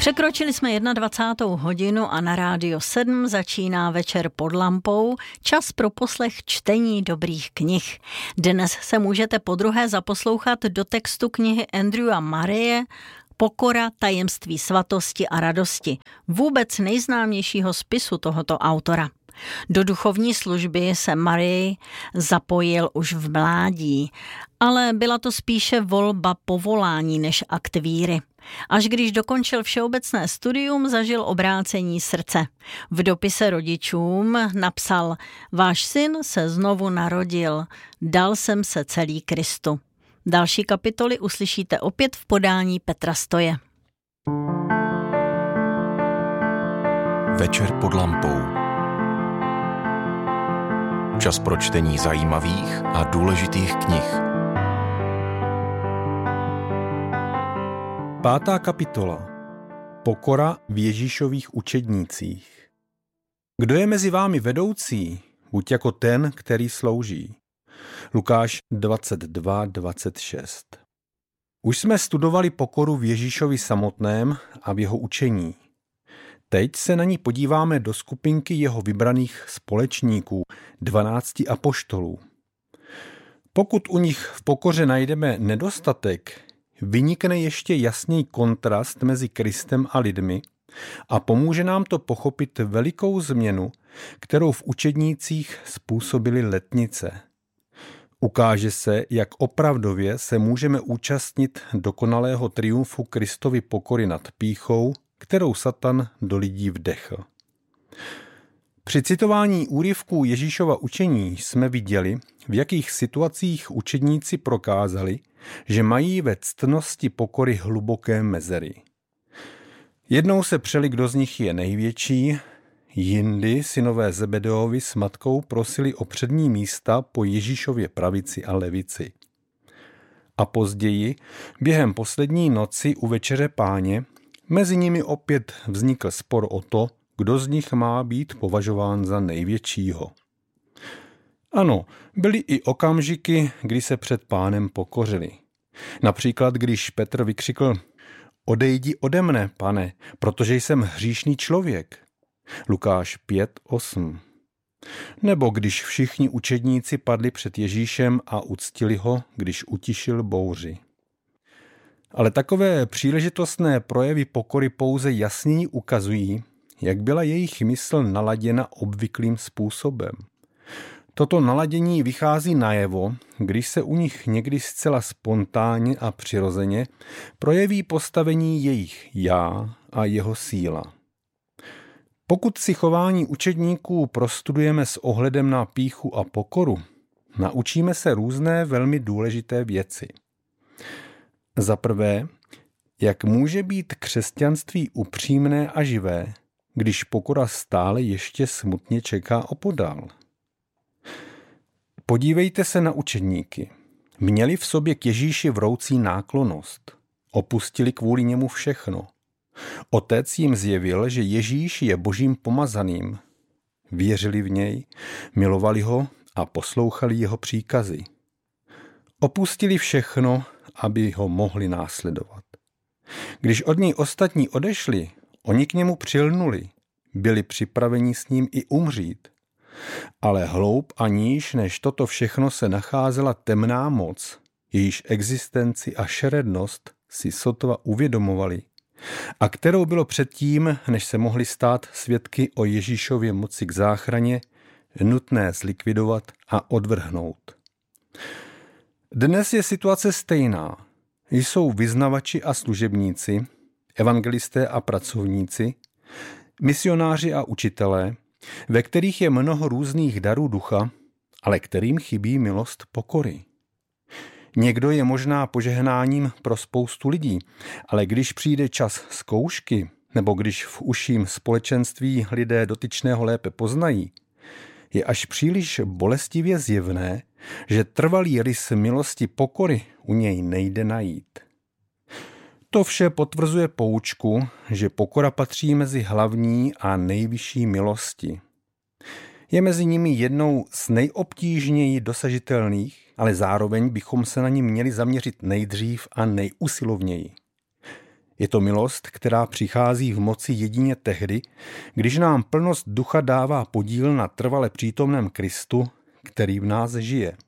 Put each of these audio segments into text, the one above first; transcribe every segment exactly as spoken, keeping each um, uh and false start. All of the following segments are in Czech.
Překročili jsme dvacátou první hodinu a na Rádio sedm začíná Večer pod lampou, čas pro poslech čtení dobrých knih. Dnes se můžete podruhé zaposlouchat do textu knihy Andrewa Murraye Pokora, tajemství svatosti a radosti, vůbec nejznámějšího spisu tohoto autora. Do duchovní služby se Murray zapojil už v mládí, ale byla to spíše volba povolání než akt víry. Až když dokončil všeobecné studium, zažil obrácení srdce. V dopise rodičům napsal: Váš syn se znovu narodil, dal jsem se celý Kristu. Další kapitoly uslyšíte opět v podání Petra Stoje. Večer pod lampou. Čas pro čtení zajímavých a důležitých knih. Pátá kapitola. Pokora v Ježíšových učednících. Kdo je mezi vámi vedoucí, buď jako ten, který slouží. Lukáš dvacet dva dvacet šest. Už jsme studovali pokoru v Ježíšovi samotném a v jeho učení. Teď se na ní podíváme do skupinky jeho vybraných společníků, dvanácti apoštolů. Pokud u nich v pokoře najdeme nedostatek, vynikne ještě jasný kontrast mezi Kristem a lidmi a pomůže nám to pochopit velikou změnu, kterou v učednících způsobily letnice. Ukáže se, jak opravdově se můžeme účastnit dokonalého triumfu Kristovy pokory nad pýchou, kterou Satan do lidí vdechl. Při citování úryvků Ježíšova učení jsme viděli, v jakých situacích učedníci prokázali, že mají ve ctnosti pokory hluboké mezery. Jednou se přeli, kdo z nich je největší, jindy synové Zebedeovi s matkou prosili o přední místa po Ježíšově pravici a levici. A později, během poslední noci u večeře Páně, mezi nimi opět vznikl spor o to, kdo z nich má být považován za největšího. Ano, byly i okamžiky, kdy se před Pánem pokořili. Například, když Petr vykřikl: Odejdi ode mne, Pane, protože jsem hříšný člověk. Lukáš pět osm. Nebo když všichni učedníci padli před Ježíšem a uctili ho, když utišil bouři. Ale takové příležitostné projevy pokory pouze jasněji ukazují, jak byla jejich mysl naladěna obvyklým způsobem. Toto naladění vychází najevo, když se u nich někdy zcela spontánně a přirozeně projeví postavení jejich já a jeho síla. Pokud si chování učedníků prostudujeme s ohledem na pýchu a pokoru, naučíme se různé velmi důležité věci. Za prvé, jak může být křesťanství upřímné a živé, když pokora stále ještě smutně čeká opodál. Podívejte se na učedníky. Měli v sobě k Ježíši vroucí náklonnost. Opustili kvůli němu všechno. Otec jim zjevil, že Ježíš je Božím pomazaným. Věřili v něj, milovali ho a poslouchali jeho příkazy. Opustili všechno, aby ho mohli následovat. Když od něj ostatní odešli, oni k němu přilnuli, byli připraveni s ním i umřít. Ale hloub a níž než toto všechno se nacházela temná moc, jejíž existenci a šerednost si sotva uvědomovali a kterou bylo předtím, než se mohli stát svědky o Ježíšově moci k záchraně, nutné zlikvidovat a odvrhnout. Dnes je situace stejná. Jsou vyznavači a služebníci, evangelisté a pracovníci, misionáři a učitelé, ve kterých je mnoho různých darů ducha, ale kterým chybí milost pokory. Někdo je možná požehnáním pro spoustu lidí, ale když přijde čas zkoušky, nebo když v užším společenství lidé dotyčného lépe poznají, je až příliš bolestivě zjevné, že trvalý rys milosti pokory u něj nejde najít. To vše potvrzuje poučku, že pokora patří mezi hlavní a nejvyšší milosti. Je mezi nimi jednou z nejobtížněji dosažitelných, ale zároveň bychom se na ní měli zaměřit nejdřív a nejusilovněji. Je to milost, která přichází v moci jedině tehdy, když nám plnost ducha dává podíl na trvale přítomném Kristu, který v nás žije.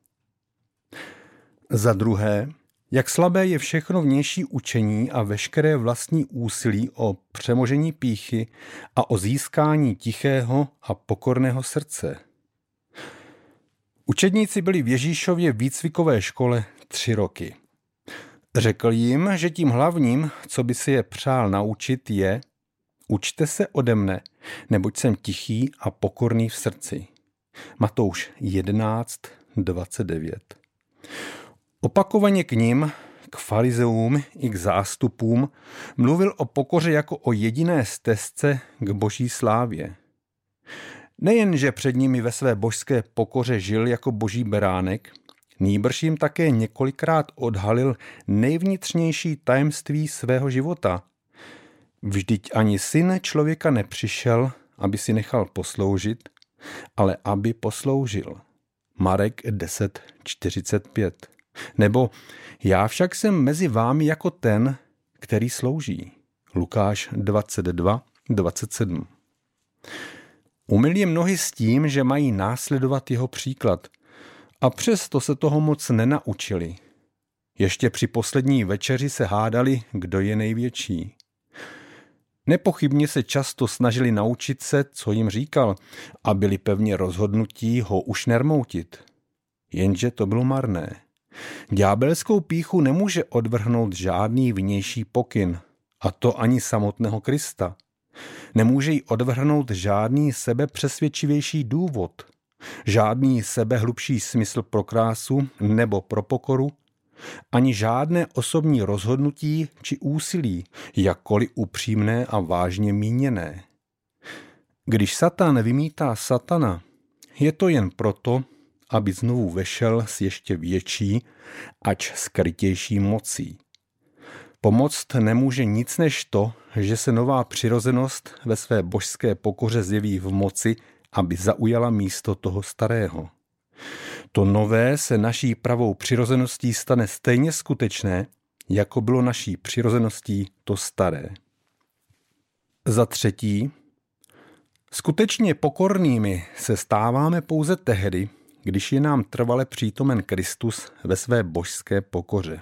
Za druhé, jak slabé je všechno vnější učení a veškeré vlastní úsilí o přemožení pýchy a o získání tichého a pokorného srdce. Učedníci byli v Ježíšově výcvikové škole tři roky. Řekl jim, že tím hlavním, co by si je přál naučit, je: učte se ode mne, neboť jsem tichý a pokorný v srdci. Matouš jedenáct dvacet devět. Opakovaně k nim, k farizeům i k zástupům, mluvil o pokoře jako o jediné stezce k boží slávě. Nejen, že před nimi ve své božské pokoře žil jako boží beránek, nýbrž jim také několikrát odhalil nejvnitřnější tajemství svého života. Vždyť ani syn člověka nepřišel, aby si nechal posloužit, ale aby posloužil. Marek deset čtyřicet pět. Nebo já však jsem mezi vámi jako ten, který slouží. Lukáš dvacet dva dvacet sedm. Umyl jim nohy s tím, že mají následovat jeho příklad, a přesto se toho moc nenaučili. Ještě při poslední večeři se hádali, kdo je největší. Nepochybně se často snažili naučit se, co jim říkal, a byli pevně rozhodnutí ho už nermoutit. Jenže to bylo marné. Ďábelskou pýchu nemůže odvrhnout žádný vnější pokyn, a to ani samotného Krista. Nemůže jí odvrhnout žádný sebepřesvědčivější důvod, žádný sebehlubší smysl pro krásu nebo pro pokoru, ani žádné osobní rozhodnutí či úsilí, jakkoliv upřímné a vážně míněné. Když Satan vymítá Satana, je to jen proto, aby znovu vešel s ještě větší, ač skrytější mocí. Pomoct nemůže nic než to, že se nová přirozenost ve své božské pokoře zjeví v moci, aby zaujala místo toho starého. To nové se naší pravou přirozeností stane stejně skutečné, jako bylo naší přirozeností to staré. Za třetí, skutečně pokornými se stáváme pouze tehdy, když je nám trvale přítomen Kristus ve své božské pokoře.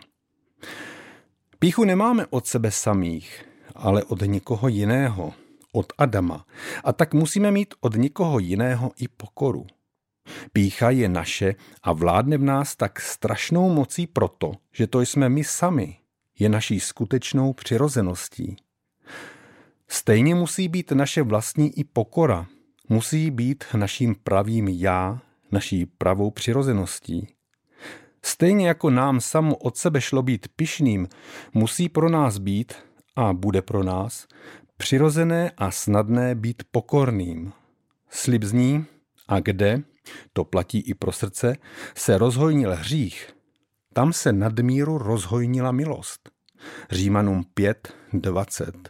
Pýchu nemáme od sebe samých, ale od někoho jiného, od Adama, a tak musíme mít od někoho jiného i pokoru. Pýcha je naše a vládne v nás tak strašnou mocí proto, že to jsme my sami, je naší skutečnou přirozeností. Stejně musí být naše vlastní i pokora, musí být naším pravým já, naší pravou přirozeností. Stejně jako nám samo od sebe šlo být pyšným, musí pro nás být, a bude pro nás, přirozené a snadné být pokorným. Slib zní: a kde, to platí i pro srdce, se rozhojnil hřích, tam se nadmíru rozhojnila milost. Římanům pět dvacet.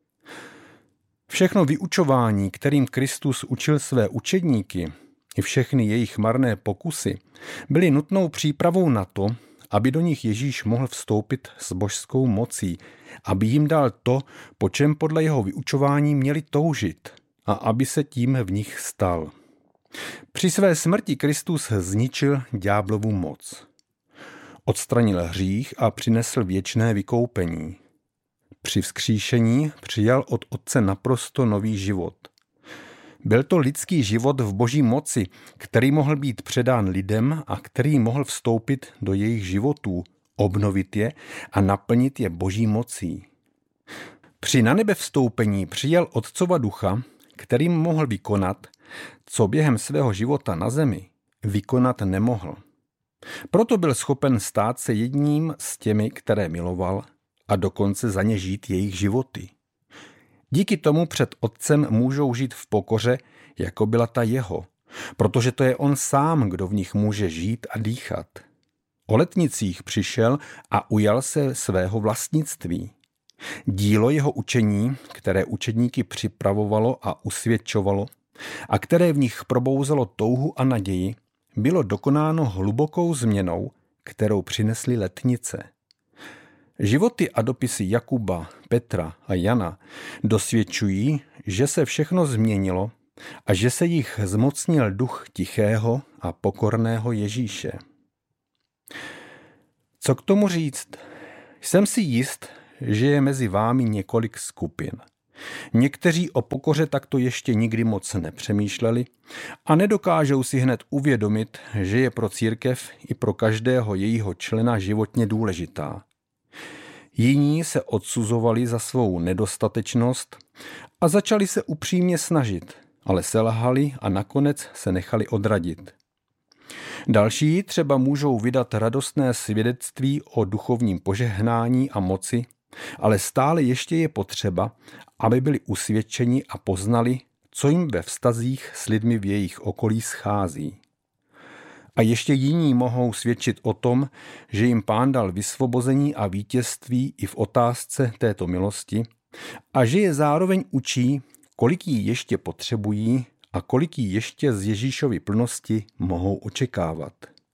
Všechno vyučování, kterým Kristus učil své učedníky, i všechny jejich marné pokusy, byly nutnou přípravou na to, aby do nich Ježíš mohl vstoupit s božskou mocí, aby jim dal to, po čem podle jeho vyučování měli toužit, a aby se tím v nich stal. Při své smrti Kristus zničil ďáblovu moc. Odstranil hřích a přinesl věčné vykoupení. Při vzkříšení přijal od Otce naprosto nový život. Byl to lidský život v boží moci, který mohl být předán lidem a který mohl vstoupit do jejich životů, obnovit je a naplnit je boží mocí. Při na nebe vstoupení přijal Otcova ducha, kterým mohl vykonat, co během svého života na zemi vykonat nemohl. Proto byl schopen stát se jedním z těmi, které miloval, a dokonce za ně žít jejich životy. Díky tomu před Otcem můžou žít v pokoře, jako byla ta jeho, protože to je on sám, kdo v nich může žít a dýchat. O letnicích přišel a ujal se svého vlastnictví. Dílo jeho učení, které učedníky připravovalo a usvědčovalo, a které v nich probouzelo touhu a naději, bylo dokonáno hlubokou změnou, kterou přinesly letnice. Životy a dopisy Jakuba, Petra a Jana dosvědčují, že se všechno změnilo a že se jich zmocnil duch tichého a pokorného Ježíše. Co k tomu říct? Jsem si jist, že je mezi vámi několik skupin. Někteří o pokoře takto ještě nikdy moc nepřemýšleli a nedokážou si hned uvědomit, že je pro církev i pro každého jejího člena životně důležitá. Jiní se odsuzovali za svou nedostatečnost a začali se upřímně snažit, ale selhali a nakonec se nechali odradit. Další třeba můžou vydat radostné svědectví o duchovním požehnání a moci, ale stále ještě je potřeba, aby byli usvědčeni a poznali, co jim ve vztazích s lidmi v jejich okolí schází. A ještě jiní mohou svědčit o tom, že jim Pán dal vysvobození a vítězství i v otázce této milosti a že je zároveň učí, kolik jí ještě potřebují a kolik jí ještě z Ježíšovy plnosti mohou očekávat.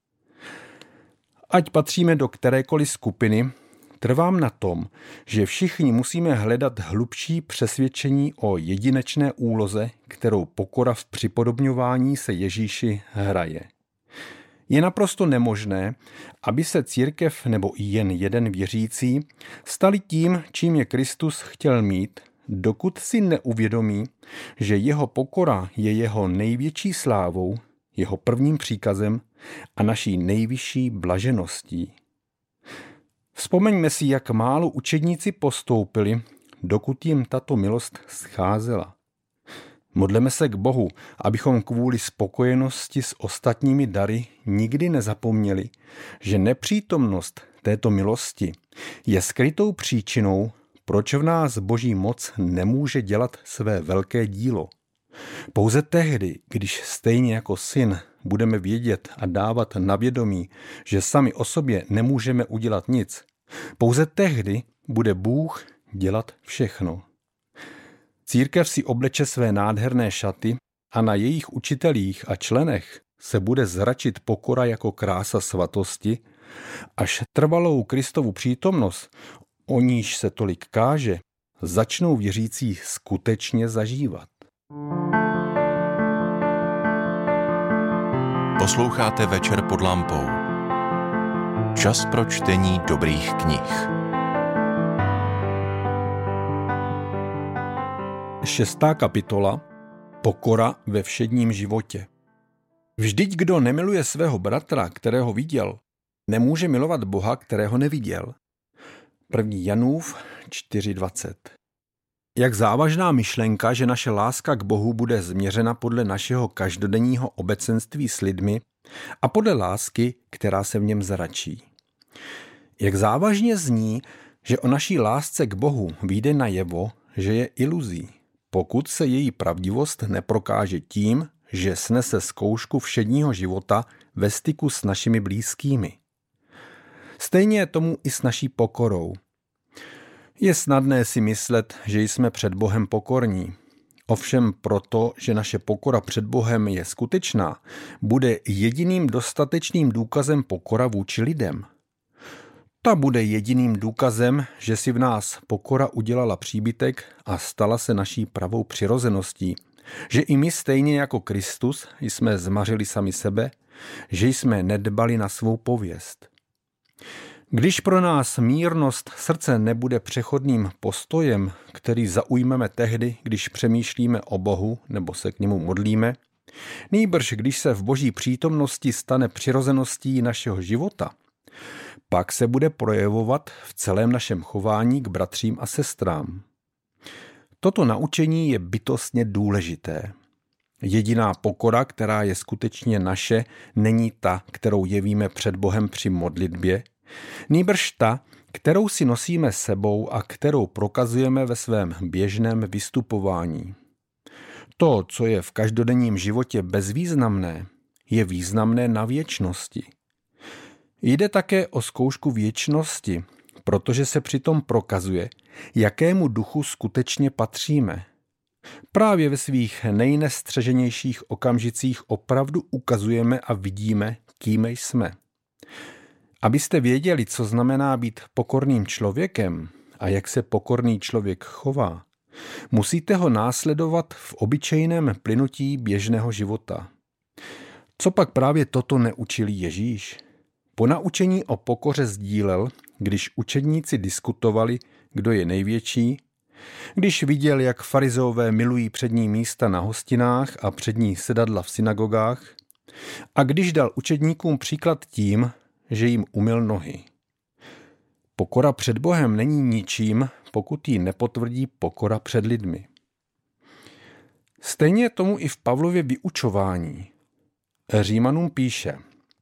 Ať patříme do kterékoliv skupiny, trvám na tom, že všichni musíme hledat hlubší přesvědčení o jedinečné úloze, kterou pokora v připodobňování se Ježíši hraje. Je naprosto nemožné, aby se církev nebo i jen jeden věřící stali tím, čím je Kristus chtěl mít, dokud si neuvědomí, že jeho pokora je jeho největší slávou, jeho prvním příkazem a naší nejvyšší blažeností. Vzpomeňme si, jak málo učedníci postoupili, dokud jim tato milost scházela. Modleme se k Bohu, abychom kvůli spokojenosti s ostatními dary nikdy nezapomněli, že nepřítomnost této milosti je skrytou příčinou, proč v nás Boží moc nemůže dělat své velké dílo. Pouze tehdy, když stejně jako syn budeme vědět a dávat na vědomí, že sami o sobě nemůžeme udělat nic, pouze tehdy bude Bůh dělat všechno. Církev si obleče své nádherné šaty a na jejich učitelích a členech se bude zračit pokora jako krása svatosti, až trvalou Kristovu přítomnost, o níž se tolik káže, začnou věřící skutečně zažívat. Posloucháte Večer pod lampou. Čas pro čtení dobrých knih. Šestá kapitola. Pokora ve všedním životě. Vždyť kdo nemiluje svého bratra, kterého viděl, nemůže milovat Boha, kterého neviděl. První Janův čtyři dvacet. Jak závažná myšlenka, že naše láska k Bohu bude změřena podle našeho každodenního obecenství s lidmi a podle lásky, která se v něm zračí. Jak závažně zní, že o naší lásce k Bohu vyjde najevo, že je iluzí, pokud se její pravdivost neprokáže tím, že snese zkoušku všedního života ve styku s našimi blízkými. Stejně je tomu i s naší pokorou. Je snadné si myslet, že jsme před Bohem pokorní. Ovšem proto, že naše pokora před Bohem je skutečná, bude jediným dostatečným důkazem pokora vůči lidem. Ta bude jediným důkazem, že si v nás pokora udělala příbytek a stala se naší pravou přirozeností, že i my stejně jako Kristus jsme zmařili sami sebe, že jsme nedbali na svou pověst. Když pro nás mírnost srdce nebude přechodným postojem, který zaujmeme tehdy, když přemýšlíme o Bohu nebo se k němu modlíme, nýbrž když se v Boží přítomnosti stane přirozeností našeho života, pak se bude projevovat v celém našem chování k bratřím a sestrám. Toto naučení je bytostně důležité. Jediná pokora, která je skutečně naše, není ta, kterou jevíme před Bohem při modlitbě, nýbrž ta, kterou si nosíme sebou a kterou prokazujeme ve svém běžném vystupování. To, co je v každodenním životě bezvýznamné, je významné na věčnosti. Jde také o zkoušku věčnosti, protože se přitom prokazuje, jakému duchu skutečně patříme. Právě ve svých nejnestřeženějších okamžicích opravdu ukazujeme a vidíme, kým jsme. Abyste věděli, co znamená být pokorným člověkem a jak se pokorný člověk chová, musíte ho následovat v obyčejném plynutí běžného života. Co pak právě toto neučil Ježíš? Po naučení o pokoře sdílel, když učedníci diskutovali, kdo je největší, když viděl, jak farizeové milují přední místa na hostinách a přední sedadla v synagogách, a když dal učedníkům příklad tím, že jim umyl nohy. Pokora před Bohem není ničím, pokud ji nepotvrdí pokora před lidmi. Stejně tomu i v Pavlově vyučování. Římanům píše: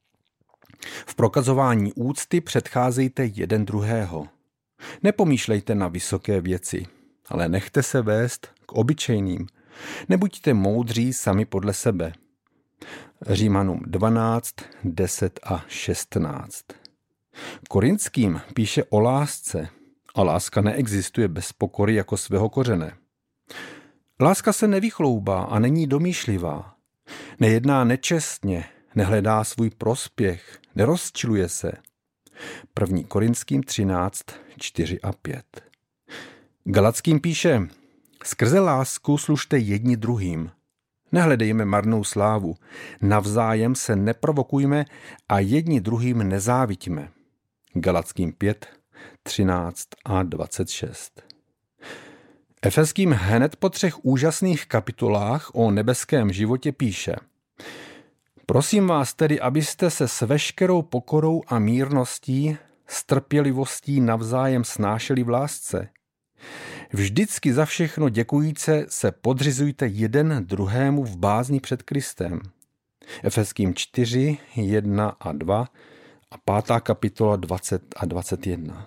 v prokazování úcty předcházejte jeden druhého. Nepomýšlejte na vysoké věci, ale nechte se vést k obyčejným. Nebuďte moudří sami podle sebe. Římanům dvanáct, deset a šestnáct. Korinským píše o lásce, a láska neexistuje bez pokory jako svého kořene. Láska se nevychloubá a není domýšlivá. Nejedná nečestně, nehledá svůj prospěch, nerozčiluje se. první Korinským třináct, čtyři a pět. Galackým píše: skrze lásku služte jedni druhým. Nehledejme marnou slávu, navzájem se neprovokujme a jedni druhým nezáviďme. Galackým pět, třináct a dvacet šest. Efeským hned po třech úžasných kapitolách o nebeském životě píše: prosím vás tedy, abyste se s veškerou pokorou a mírností, s trpělivostí navzájem snášeli v lásce. Vždycky za všechno děkujíce se podřizujte jeden druhému v bázni před Kristem. Efeským čtyři, jedna a dva a pátá kapitola dvacet a dvacet jedna.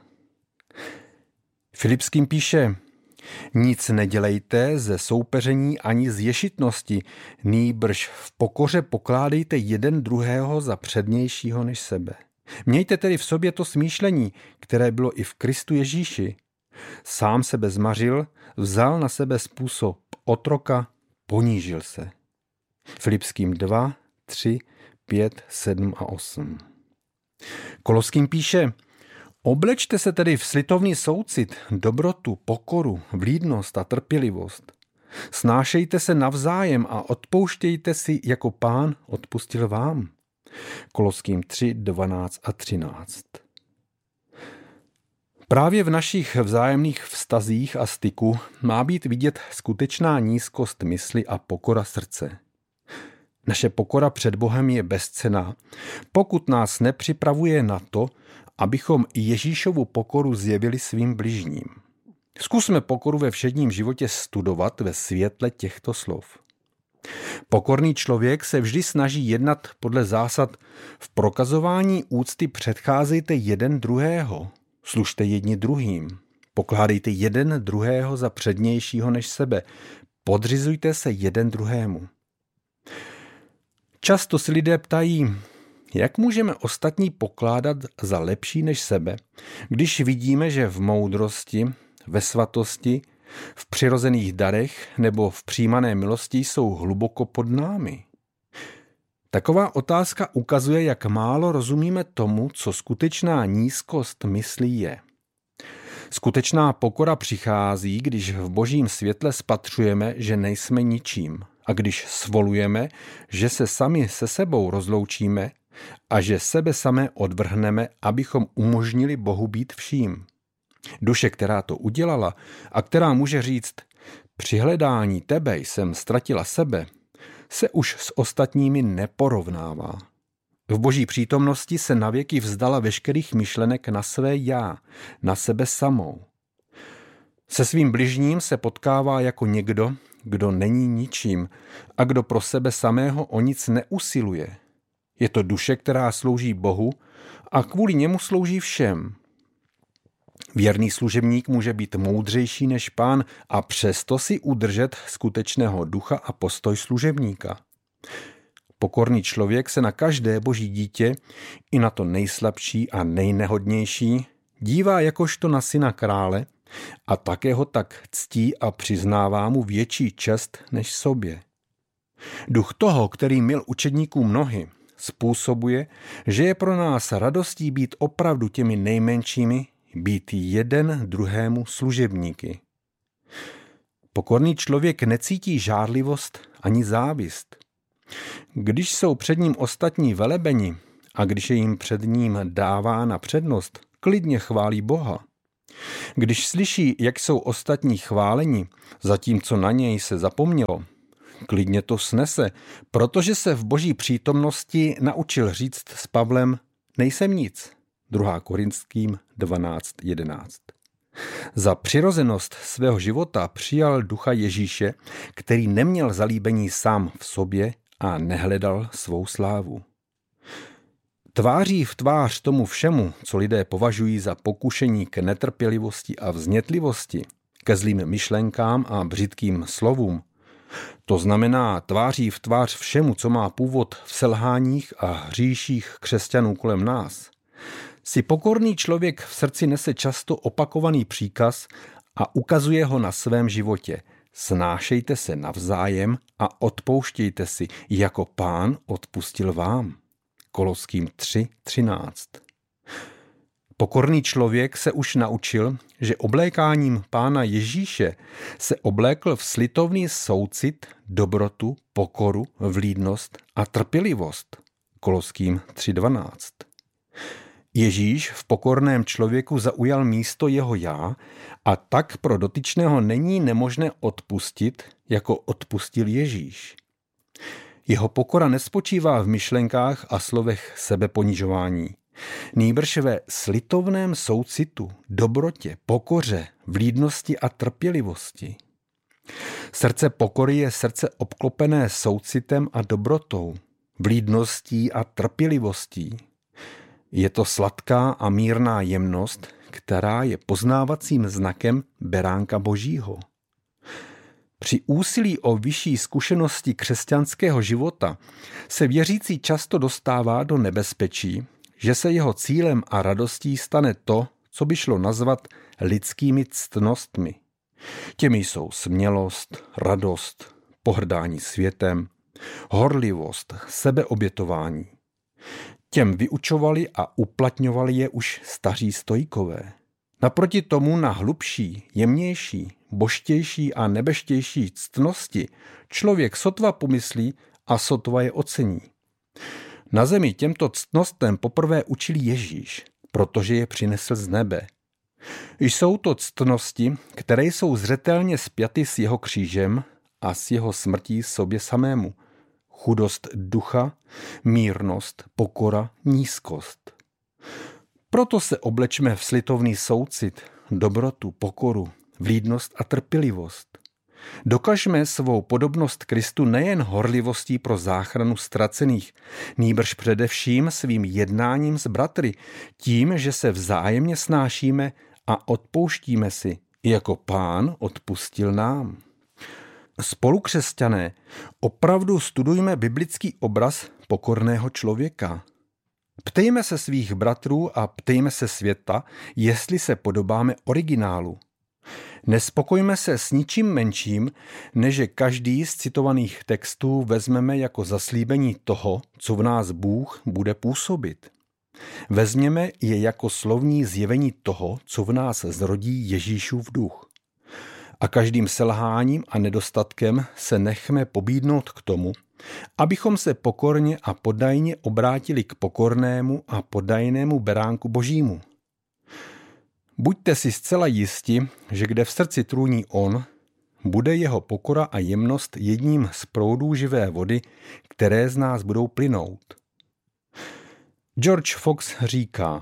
Filipským píše: nic nedělejte ze soupeření ani z ješitnosti, nýbrž v pokoře pokládejte jeden druhého za přednějšího než sebe. Mějte tedy v sobě to smýšlení, které bylo i v Kristu Ježíši. Sám sebe zmařil, vzal na sebe způsob otroka, ponížil se. Filipským dva, tři, pět, sedm a osm. Koloským píše: oblečte se tedy v slitovný soucit, dobrotu, pokoru, vlídnost a trpělivost. Snášejte se navzájem a odpouštějte si, jako Pán odpustil vám. Koloským tři, dvanáct a třináct. Právě v našich vzájemných vztazích a styku má být vidět skutečná nízkost mysli a pokora srdce. Naše pokora před Bohem je bezcenná, pokud nás nepřipravuje na to, abychom Ježíšovu pokoru zjevili svým bližním. Zkusme pokoru ve všedním životě studovat ve světle těchto slov. Pokorný člověk se vždy snaží jednat podle zásad: v prokazování úcty předcházejte jeden druhého, služte jedni druhým, pokládejte jeden druhého za přednějšího než sebe, podřizujte se jeden druhému. Často si lidé ptají, jak můžeme ostatní pokládat za lepší než sebe, když vidíme, že v moudrosti, ve svatosti, v přirozených darech nebo v přijímané milosti jsou hluboko pod námi. Taková otázka ukazuje, jak málo rozumíme tomu, co skutečná nízkost myslí je. Skutečná pokora přichází, když v božím světle spatřujeme, že nejsme ničím, a když svolujeme, že se sami se sebou rozloučíme a že sebe samé odvrhneme, abychom umožnili Bohu být vším. Duše, která to udělala a která může říct: při hledání tebe jsem ztratila sebe, se už s ostatními neporovnává. V boží přítomnosti se navěky vzdala veškerých myšlenek na své já, na sebe samou. Se svým bližním se potkává jako někdo, kdo není ničím a kdo pro sebe samého o nic neusiluje. Je to duše, která slouží Bohu a kvůli němu slouží všem. Věrný služebník může být moudřejší než Pán a přesto si udržet skutečného ducha a postoj služebníka. Pokorný člověk se na každé boží dítě, i na to nejslabší a nejnehodnější, dívá jakožto na syna krále a také ho tak ctí a přiznává mu větší čest než sobě. Duch toho, který myl učedníkům nohy, způsobuje, že je pro nás radostí být opravdu těmi nejmenšími, být jeden druhému služebníky. Pokorný člověk necítí žárlivost ani závist. Když jsou před ním ostatní velebeni a když je jim před ním dávána přednost, klidně chválí Boha. Když slyší, jak jsou ostatní chváleni, zatímco na něj se zapomnělo, klidně to snese, protože se v Boží přítomnosti naučil říct s Pavlem: nejsem nic. druhá Korinským dvanáct jedenáct. Za přirozenost svého života přijal ducha Ježíše, který neměl zalíbení sám v sobě a nehledal svou slávu. Tváří v tvář tomu všemu, co lidé považují za pokušení k netrpělivosti a vznětlivosti, ke zlým myšlenkám a břitkým slovům, to znamená tváří v tvář všemu, co má původ v selháních a hříších křesťanů kolem nás, si pokorný člověk v srdci nese často opakovaný příkaz a ukazuje ho na svém životě. Snášejte se navzájem a odpouštějte si, jako Pán odpustil vám. Koloským tři třináct. Pokorný člověk se už naučil, že oblékáním Pána Ježíše se oblékl v slitovný soucit, dobrotu, pokoru, vlídnost a trpělivost. Koloským tři dvanáct. Ježíš v pokorném člověku zaujal místo jeho já a tak pro dotyčného není nemožné odpustit, jako odpustil Ježíš. Jeho pokora nespočívá v myšlenkách a slovech sebeponižování. Nýbrž ve slitovném soucitu, dobrotě, pokoře, vlídnosti a trpělivosti. Srdce pokory je srdce obklopené soucitem a dobrotou, vlídností a trpělivostí. Je to sladká a mírná jemnost, která je poznávacím znakem beránka Božího. Při úsilí o vyšší zkušenosti křesťanského života se věřící často dostává do nebezpečí, že se jeho cílem a radostí stane to, co by šlo nazvat lidskými ctnostmi. Těmi jsou smělost, radost, pohrdání světem, horlivost, sebeobětování. Těm vyučovali a uplatňovali je už staří stoikové. Naproti tomu na hlubší, jemnější, božtější a nebeštější ctnosti člověk sotva pomyslí a sotva je ocení. Na zemi těmto ctnostem poprvé učil Ježíš, protože je přinesl z nebe. Jsou to ctnosti, které jsou zřetelně spjaty s jeho křížem a s jeho smrtí sobě samému. Chudost ducha, mírnost, pokora, nízkost. Proto se oblečme v slitovný soucit, dobrotu, pokoru, vlídnost a trpělivost. Dokažme svou podobnost Kristu nejen horlivostí pro záchranu ztracených, nýbrž především svým jednáním s bratry, tím, že se vzájemně snášíme a odpouštíme si, jako Pán odpustil nám. Spolukřesťané, opravdu studujme biblický obraz pokorného člověka. Ptejme se svých bratrů a ptejme se světa, jestli se podobáme originálu. Nespokojme se s ničím menším, než že každý z citovaných textů vezmeme jako zaslíbení toho, co v nás Bůh bude působit. Vezměme je jako slovní zjevení toho, co v nás zrodí Ježíšův duch. A každým selháním a nedostatkem se nechme pobídnout k tomu, abychom se pokorně a podajně obrátili k pokornému a podajnému beránku Božímu. Buďte si zcela jisti, že kde v srdci trůní on, bude jeho pokora a jemnost jedním z proudů živé vody, které z nás budou plynout. George Fox říká: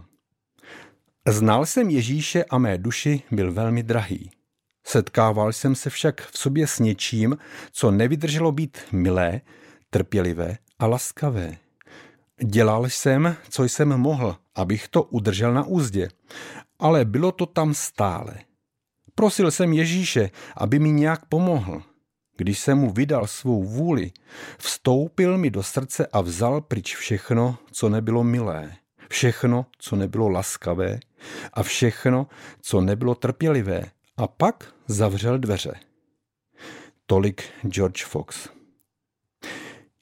Znal jsem Ježíše a mé duši byl velmi drahý. Setkával jsem se však v sobě s něčím, co nevydrželo být milé, trpělivé a laskavé. Dělal jsem, co jsem mohl, abych to udržel na úzdě, ale bylo to tam stále. Prosil jsem Ježíše, aby mi nějak pomohl. Když jsem mu vydal svou vůli, vstoupil mi do srdce a vzal pryč všechno, co nebylo milé, všechno, co nebylo laskavé a všechno, co nebylo trpělivé, a pak zavřel dveře. Tolik George Fox.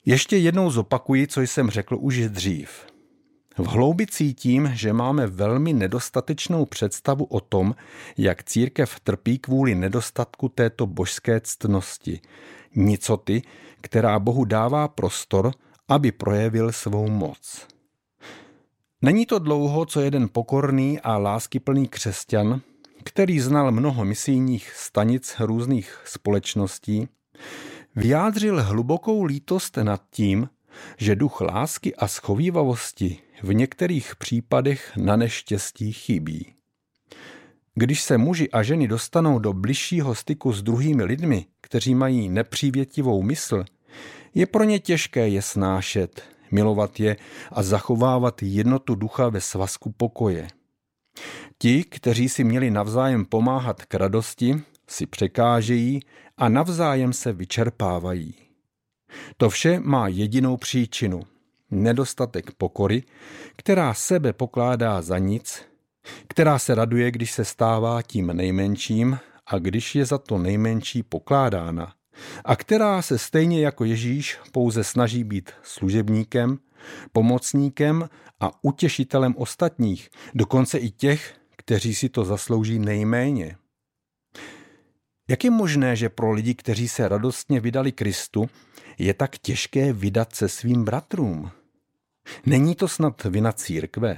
Ještě jednou zopakuji, co jsem řekl už dřív. V hloubi cítím, že máme velmi nedostatečnou představu o tom, jak církev trpí kvůli nedostatku této božské ctnosti, nicoty, která Bohu dává prostor, aby projevil svou moc. Není to dlouho, co jeden pokorný a láskyplný křesťan, který znal mnoho misijních stanic různých společností, vyjádřil hlubokou lítost nad tím, že duch lásky a schovívavosti v některých případech na neštěstí chybí. Když se muži a ženy dostanou do bližšího styku s druhými lidmi, kteří mají nepřívětivou mysl, je pro ně těžké je snášet, milovat je a zachovávat jednotu ducha ve svazku pokoje. Ti, kteří si měli navzájem pomáhat k radosti, si překážejí a navzájem se vyčerpávají. To vše má jedinou příčinu – nedostatek pokory, která sebe pokládá za nic, která se raduje, když se stává tím nejmenším a když je za to nejmenší pokládána, a která se stejně jako Ježíš pouze snaží být služebníkem, pomocníkem a utěšitelem ostatních, dokonce i těch, kteří si to zaslouží nejméně. Jak je možné, že pro lidi, kteří se radostně vydali Kristu, je tak těžké vydat se svým bratrům? Není to snad vina církve?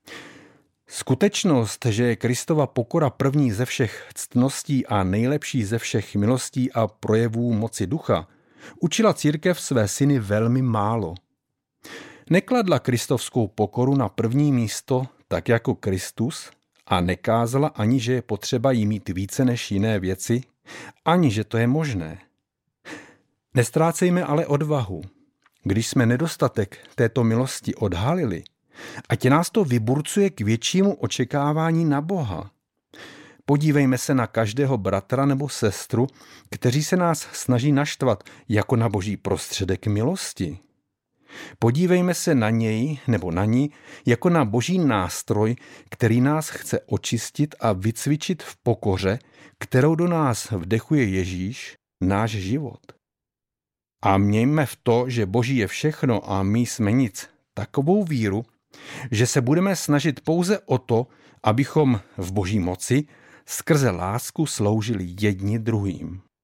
Skutečnost, že je Kristova pokora první ze všech ctností a nejlepší ze všech milostí a projevů moci ducha, učila církev své syny velmi málo. Nekladla kristovskou pokoru na první místo tak jako Kristus a nekázala ani, že je potřeba jí mít více než jiné věci, ani že to je možné. Nestrácejme ale odvahu. Když jsme nedostatek této milosti odhalili, ať nás to vyburcuje k většímu očekávání na Boha. Podívejme se na každého bratra nebo sestru, kteří se nás snaží naštvat jako na boží prostředek milosti. Podívejme se na něj nebo na ní jako na boží nástroj, který nás chce očistit a vycvičit v pokoře, kterou do nás vdechuje Ježíš, náš život. A mějme v to, že Boží je všechno a my jsme nic, takovou víru, že se budeme snažit pouze o to, abychom v Boží moci skrze lásku sloužili jedni druhým.